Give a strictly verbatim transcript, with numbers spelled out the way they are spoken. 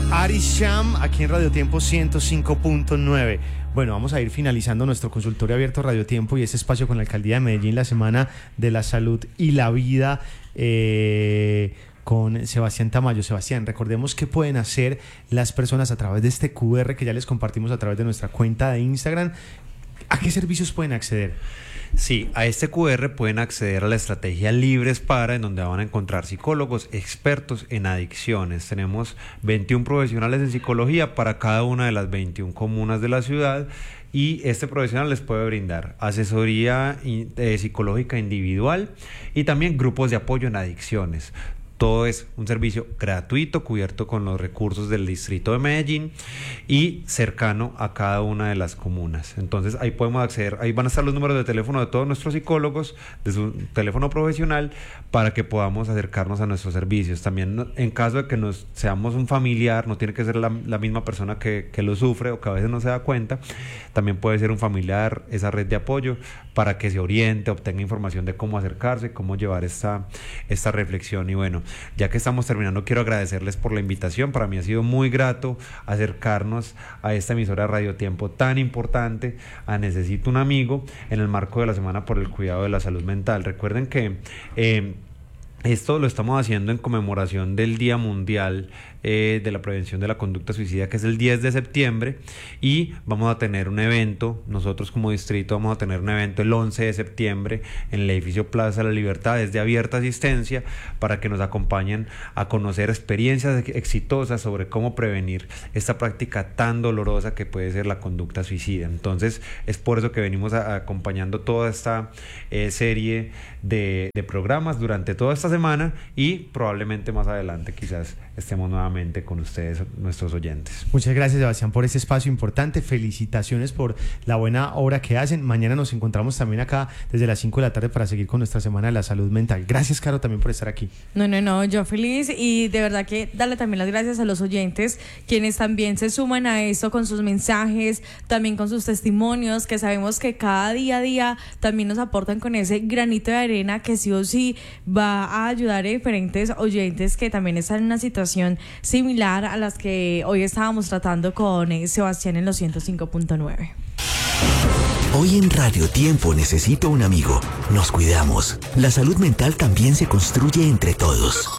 Arisham, aquí en Radio Tiempo ciento cinco punto nueve. Bueno, vamos a ir finalizando nuestro consultorio abierto Radio Tiempo y ese espacio con la Alcaldía de Medellín, la Semana de la Salud y la Vida, eh, con Sebastián Tamayo. Sebastián, recordemos qué pueden hacer las personas a través de este Q R que ya les compartimos a través de nuestra cuenta de Instagram. ¿A qué servicios pueden acceder? Sí, a este Q R pueden acceder a la estrategia Libres Para, en donde van a encontrar psicólogos expertos en adicciones. Tenemos veintiún profesionales en psicología para cada una de las veintiuna comunas de la ciudad, y este profesional les puede brindar asesoría eh, psicológica individual y también grupos de apoyo en adicciones. Todo es un servicio gratuito, cubierto con los recursos del distrito de Medellín y cercano a cada una de las comunas. Entonces ahí podemos acceder, ahí van a estar los números de teléfono de todos nuestros psicólogos, de su teléfono profesional, para que podamos acercarnos a nuestros servicios. También, en caso de que nos seamos un familiar, no tiene que ser la, la misma persona que, que lo sufre o que a veces no se da cuenta, también puede ser un familiar, esa red de apoyo, para que se oriente, obtenga información de cómo acercarse, cómo llevar esta, esta reflexión. Y bueno, ya que estamos terminando, quiero agradecerles por la invitación. Para mí ha sido muy grato acercarnos a esta emisora Radio Tiempo tan importante, a Necesito un Amigo, en el marco de la Semana por el Cuidado de la Salud Mental. Recuerden que eh, esto lo estamos haciendo en conmemoración del Día Mundial eh, de la Prevención de la Conducta Suicida, que es el diez de septiembre, y vamos a tener un evento, nosotros como distrito vamos a tener un evento el once de septiembre en el edificio Plaza de la Libertad, es de abierta asistencia, para que nos acompañen a conocer experiencias exitosas sobre cómo prevenir esta práctica tan dolorosa que puede ser la conducta suicida. Entonces es por eso que venimos a, a acompañando toda esta eh, serie de, de programas durante toda esta semana, y probablemente más adelante quizás estemos nuevamente con ustedes, nuestros oyentes. Muchas gracias, Sebastián, por este espacio importante. Felicitaciones por la buena obra que hacen. Mañana nos encontramos también acá desde las cinco de la tarde para seguir con nuestra Semana de la Salud Mental. Gracias, Caro, también por estar aquí. No, no, no, yo feliz, y de verdad que darle también las gracias a los oyentes, quienes también se suman a esto con sus mensajes, también con sus testimonios, que sabemos que cada día a día también nos aportan con ese granito de arena que sí o sí va a ayudar a diferentes oyentes que también están en una situación similar a las que hoy estábamos tratando con eh, Sebastián en los ciento cinco punto nueve. Hoy en Radio Tiempo Necesito un Amigo. Nos cuidamos. La salud mental también se construye entre todos.